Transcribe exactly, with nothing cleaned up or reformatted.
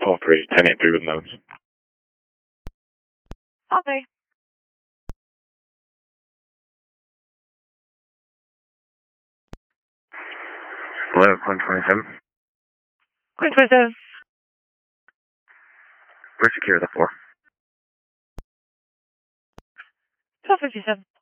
twelve three, ten eight three with nodes. Okay. Hello, Quinn twenty-seven. Queen twenty-seven. We're secure the floor. twelve fifty-seven.